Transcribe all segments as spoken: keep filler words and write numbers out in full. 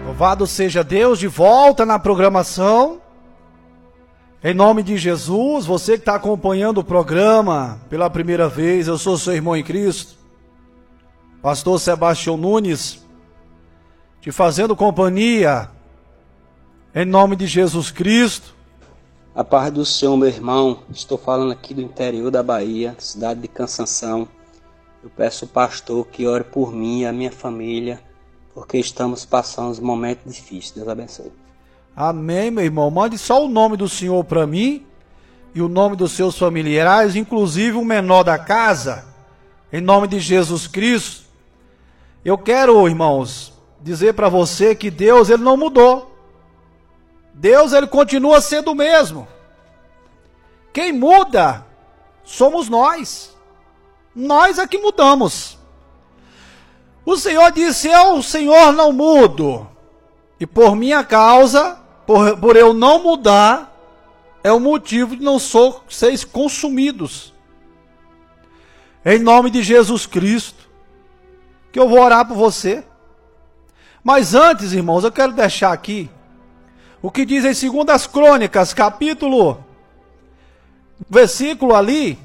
Louvado seja Deus, de volta na programação. Em nome de Jesus, você que está acompanhando o programa pela primeira vez, eu sou seu irmão em Cristo, pastor Sebastião Nunes, te fazendo companhia, em nome de Jesus Cristo. A paz do Senhor, meu irmão. Estou falando aqui do interior da Bahia, cidade de Cansanção. Eu peço ao pastor que ore por mim e a minha família, porque estamos passando uns momentos difíceis. Deus abençoe. Amém, meu irmão. Mande só o nome do Senhor para mim e o nome dos seus familiares, inclusive o menor da casa, em nome de Jesus Cristo. Eu quero, irmãos, dizer para você que Deus, ele não mudou. Deus, ele continua sendo o mesmo. Quem muda somos nós. Nós é que mudamos. O Senhor disse: eu, o Senhor, não mudo. E por minha causa, por, por eu não mudar, é o motivo de não sou, seres consumidos. Em nome de Jesus Cristo, que eu vou orar por você. Mas antes, irmãos, eu quero deixar aqui o que diz em Segundas Crônicas, capítulo, versículo ali,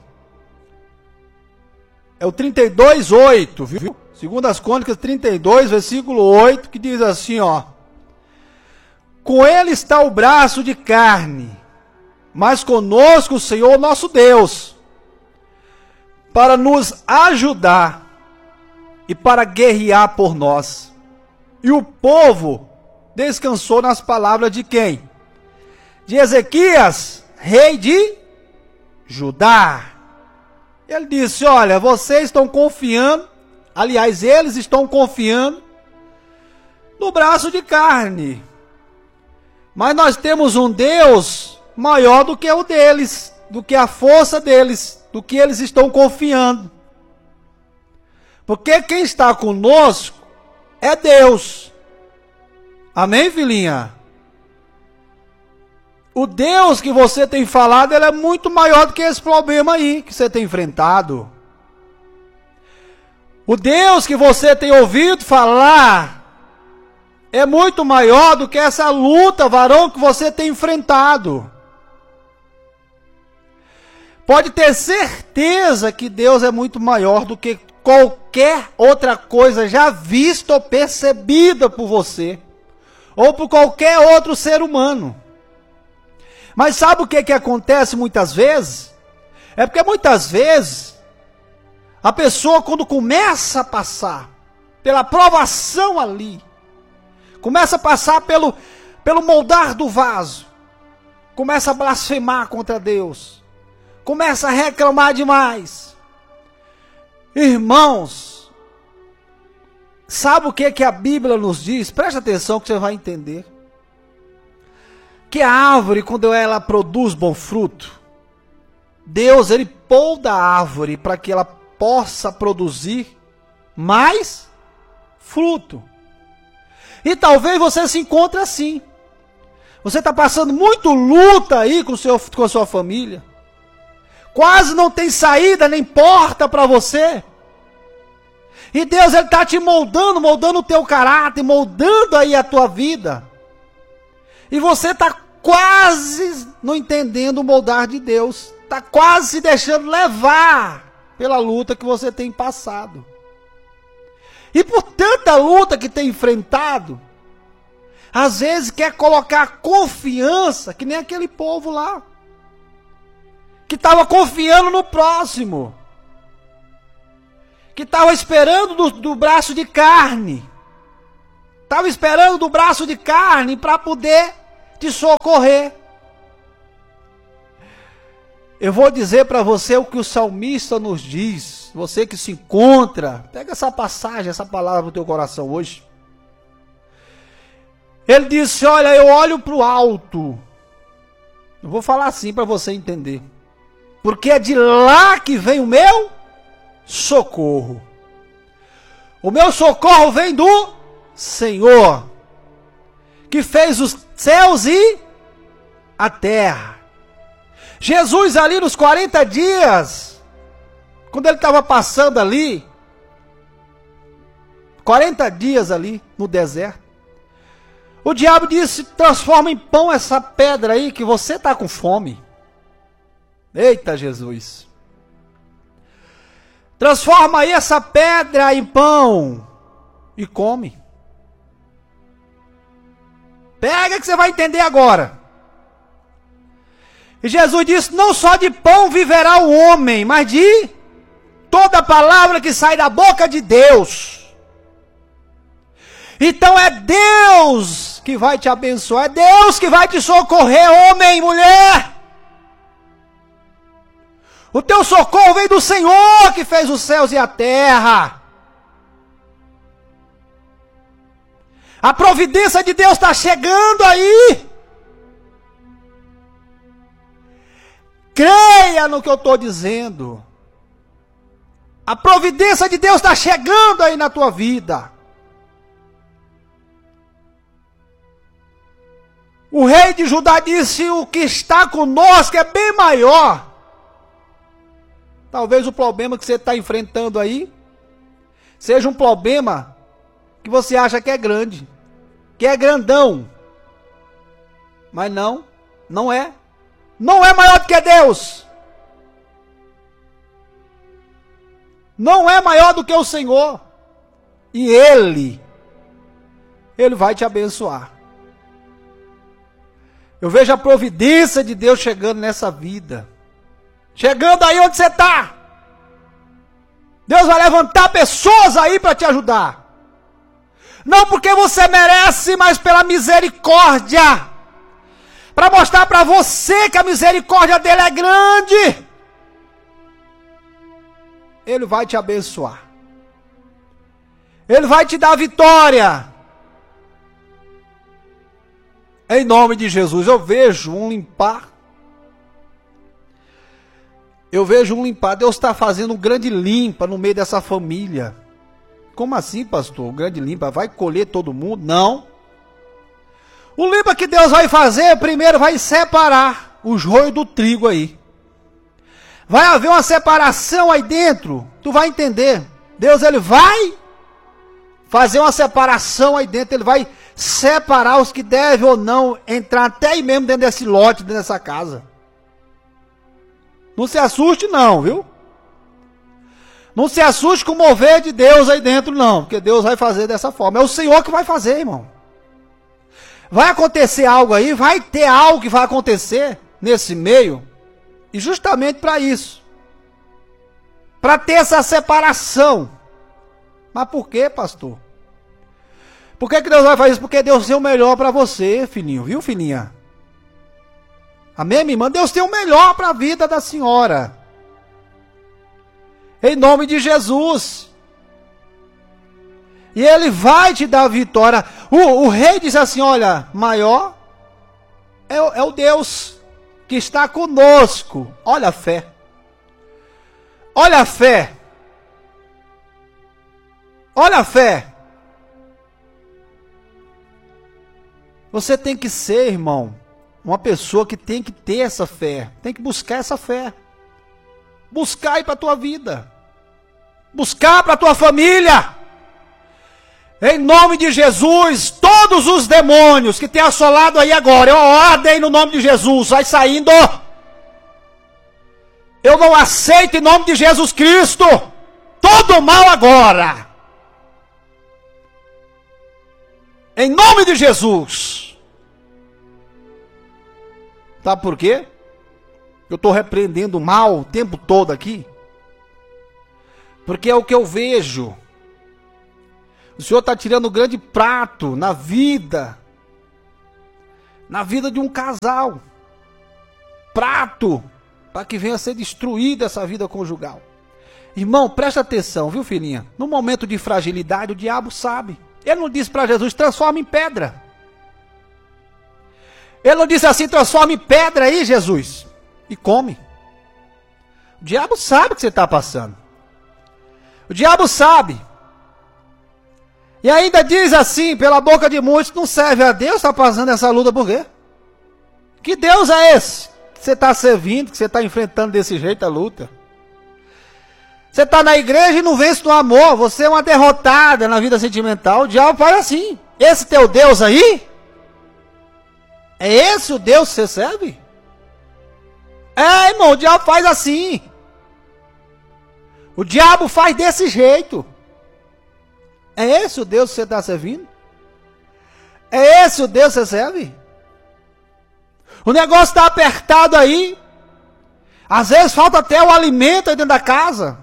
é o trinta e dois, oito, viu? Segundas Crônicas trinta e dois, versículo oito, que diz assim, ó: com ele está o braço de carne, mas conosco o Senhor nosso Deus, para nos ajudar e para guerrear por nós. E o povo descansou nas palavras de quem? De Ezequias, rei de Judá. Ele disse: olha, vocês estão confiando, aliás, eles estão confiando no braço de carne. Mas nós temos um Deus maior do que o deles, do que a força deles, do que eles estão confiando. Porque quem está conosco é Deus. Amém, filhinha? O Deus que você tem falado, ele é muito maior do que esse problema aí que você tem enfrentado. O Deus que você tem ouvido falar é muito maior do que essa luta, varão, que você tem enfrentado. Pode ter certeza que Deus é muito maior do que qualquer outra coisa já vista ou percebida por você, ou por qualquer outro ser humano. Mas sabe o que, que acontece muitas vezes? É porque muitas vezes a pessoa, quando começa a passar pela provação ali, começa a passar pelo, pelo moldar do vaso, começa a blasfemar contra Deus, começa a reclamar demais. Irmãos, sabe o que, que a Bíblia nos diz? Preste atenção que você vai entender. Que a árvore, quando ela produz bom fruto, Deus, ele podá a árvore para que ela possa produzir mais fruto. E talvez você se encontre assim. Você está passando muito luta aí com, seu, com a sua família. Quase não tem saída nem porta para você. E Deus, ele está te moldando, moldando o teu caráter, moldando aí a tua vida. E você está quase não entendendo o moldar de Deus. Está quase se deixando levar pela luta que você tem passado. E por tanta luta que tem enfrentado, às vezes quer colocar confiança, que nem aquele povo lá, que estava confiando no próximo, que estava esperando do, do braço de carne, estava esperando do braço de carne para poder te socorrer. Eu vou dizer para você o que o salmista nos diz. Você que se encontra, pega essa passagem, essa palavra no teu coração hoje. Ele disse: olha, eu olho para o alto. Eu vou falar assim para você entender. Porque é de lá que vem o meu socorro. O meu socorro vem do Senhor, que fez os céus e a terra. Jesus ali nos quarenta dias, quando ele estava passando ali, quarenta dias ali no deserto, O diabo disse, transforma em pão essa pedra aí que você está com fome. Eita Jesus. Transforma aí essa pedra em pão e come. Pega que você vai entender agora. E Jesus disse, não só de pão viverá o homem, mas de toda palavra que sai da boca de Deus. Então é Deus que vai te abençoar, é Deus que vai te socorrer, homem e mulher. O teu socorro vem do Senhor que fez os céus e a terra. A providência de Deus está chegando aí. Creia no que eu estou dizendo. A providência de Deus está chegando aí na tua vida. O rei de Judá disse, o que está conosco é bem maior. Talvez o problema que você está enfrentando aí seja um problema que você acha que é grande, que é grandão. Mas não, não é. Não é maior do que Deus. Não é maior do que o Senhor. E Ele, Ele vai te abençoar. Eu vejo a providência de Deus chegando nessa vida. Chegando aí onde você está. Deus vai levantar pessoas aí para te ajudar. Não porque você merece, mas pela misericórdia. Para mostrar para você que a misericórdia dele é grande. Ele vai te abençoar. Ele vai te dar vitória. Em nome de Jesus, eu vejo um limpar. Eu vejo um limpar. Deus está fazendo um grande limpa no meio dessa família. Como assim, pastor? Um grande limpa? Vai colher todo mundo? Não. O limpa que Deus vai fazer, primeiro vai separar o joio do trigo aí. Vai haver uma separação aí dentro. Tu vai entender. Deus, ele vai fazer uma separação aí dentro. Ele vai separar os que devem ou não entrar até aí mesmo dentro desse lote, dentro dessa casa. Não se assuste não, viu? Não se assuste com o mover de Deus aí dentro não, porque Deus vai fazer dessa forma. É o Senhor que vai fazer, irmão. Vai acontecer algo aí, vai ter algo que vai acontecer nesse meio, e justamente para isso. Para ter essa separação. Mas por quê, pastor? Por que que Deus vai fazer isso? Porque Deus tem o melhor para você, filhinho, viu, filhinha? Amém, minha irmã? Deus tem o melhor para a vida da senhora. Em nome de Jesus. E Ele vai te dar vitória. O, o rei disse assim, olha, maior é, é o Deus que está conosco. Olha a fé. Olha a fé. Olha a fé. Você tem que ser, irmão, uma pessoa que tem que ter essa fé. Tem que buscar essa fé. Buscar aí para a tua vida. Buscar para a tua família. Em nome de Jesus, todos os demônios que tem assolado aí agora, eu ordem no nome de Jesus, vai saindo. Eu não aceito em nome de Jesus Cristo todo mal agora. Em nome de Jesus. Sabe por quê? Eu estou repreendendo o mal o tempo todo aqui. Porque é o que eu vejo. O Senhor está tirando um grande prato na vida. Na vida de um casal. Prato. Para que venha a ser destruída essa vida conjugal. Irmão, presta atenção, viu, filhinha? No momento de fragilidade, o diabo sabe. Ele não disse para Jesus, transforma em pedra. Ele não disse assim, transforma em pedra aí, Jesus. E come. O diabo sabe o que você está passando. O diabo sabe. E ainda diz assim, pela boca de muitos, não serve a Deus, está passando essa luta por quê? Que Deus é esse que você está servindo, que você está enfrentando desse jeito a luta? Você está na igreja e não vence no amor, você é uma derrotada na vida sentimental, o diabo faz assim. Esse teu Deus aí, É esse o Deus que você serve? É, irmão, o diabo faz assim. O diabo faz desse jeito. É esse o Deus que você está servindo? É esse o Deus que você serve? O negócio está apertado aí. Às vezes falta até o alimento aí dentro da casa.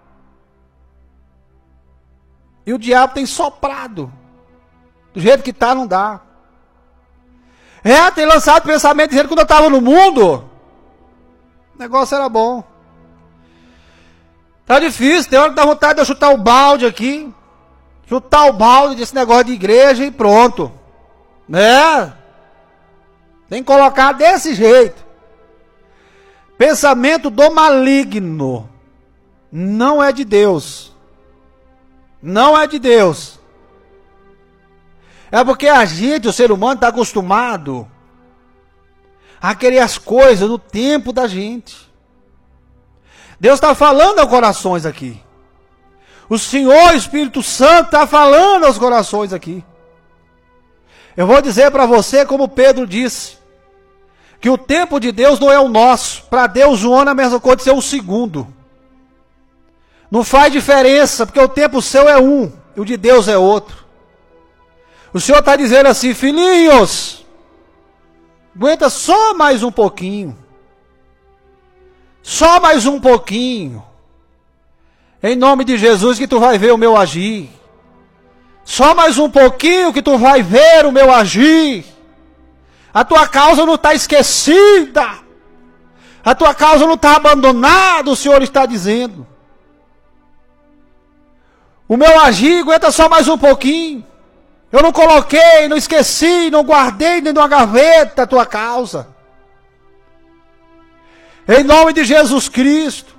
E o diabo tem soprado. Do jeito que está, não dá. É, tem lançado pensamento dizendo que quando eu estava no mundo, o negócio era bom. Tá difícil, tem hora que dá vontade de eu chutar o balde aqui. Chutar o balde desse negócio de igreja e pronto. Né? Tem que colocar desse jeito. Pensamento do maligno. Não é de Deus. Não é de Deus. É porque a gente, o ser humano, está acostumado a querer as coisas no tempo da gente. Deus está falando aos corações aqui. O Senhor, Espírito Santo, está falando aos corações aqui. Eu vou dizer para você, como Pedro disse, que o tempo de Deus não é o nosso. Para Deus, o ano é a mesma coisa de ser o segundo. Não faz diferença, porque o tempo seu é um, e o de Deus é outro. O Senhor está dizendo assim, filhinhos, aguenta só mais um pouquinho. Só mais um pouquinho. Em nome de Jesus que tu vai ver o meu agir. Só mais um pouquinho que tu vai ver o meu agir. A tua causa não está esquecida. A tua causa não está abandonada, o Senhor está dizendo. O meu agir aguenta só mais um pouquinho. Eu não coloquei, não esqueci, não guardei dentro de uma gaveta a tua causa. Em nome de Jesus Cristo.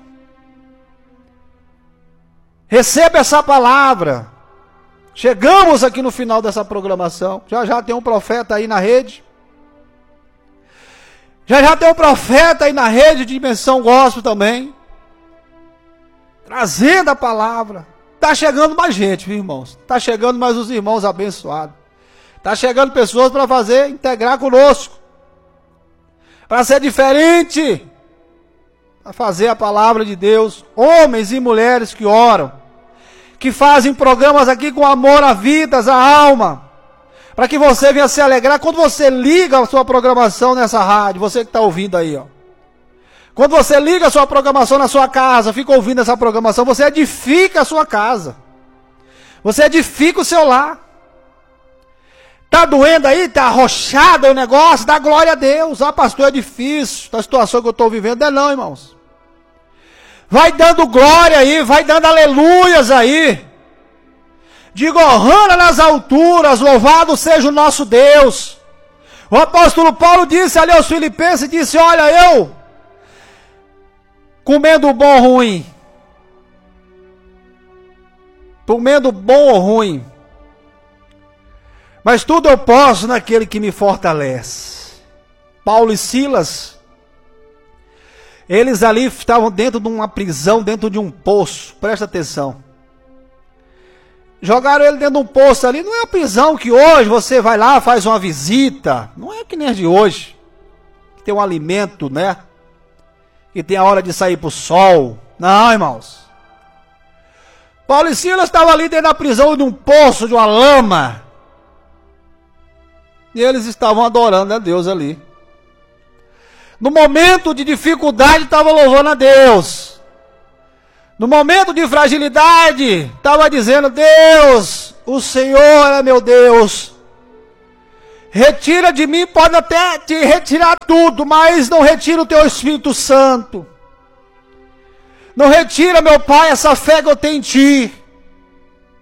Receba essa palavra. Chegamos aqui no final dessa programação. Já já tem um profeta aí na rede. Já já tem um profeta aí na rede de Dimensão Gospel também. Trazendo a palavra. Está chegando mais gente, viu, irmãos? Está chegando mais os irmãos abençoados. Está chegando pessoas para fazer, integrar conosco. Para ser diferente. Para fazer a palavra de Deus. Homens e mulheres que oram. Que fazem programas aqui com amor a vidas, a alma. Para que você venha se alegrar. Quando você liga a sua programação nessa rádio, você que está ouvindo aí, ó. Quando você liga a sua programação na sua casa, fica ouvindo essa programação, você edifica a sua casa. Você edifica o seu lar. Está doendo aí, está arrochado o negócio, dá glória a Deus. Ah, pastor, é difícil, a situação que eu estou vivendo. Não é não, irmãos. Vai dando glória aí, vai dando aleluias aí. Diga, honra nas alturas, louvado seja o nosso Deus. O apóstolo Paulo disse ali aos Filipenses, disse, olha, eu... comendo bom ou ruim. Comendo bom ou ruim. Mas tudo eu posso naquele que me fortalece. Paulo e Silas, eles ali estavam dentro de uma prisão, dentro de um poço. Presta atenção. Jogaram ele dentro de um poço ali. Não é a prisão que hoje você vai lá, faz uma visita. Não é que nem a de hoje. Que tem um alimento, né? Que tem a hora de sair para o sol. Não, irmãos. Paulo e Silas estavam ali dentro da prisão de um poço, de uma lama. E eles estavam adorando a Deus ali. No momento de dificuldade, estavam louvando a Deus. No momento de fragilidade, estava dizendo, Deus, o Senhor é meu Deus. Retira de mim, pode até te retirar tudo, mas não retira o teu Espírito Santo. Não retira, meu Pai, essa fé que eu tenho em Ti.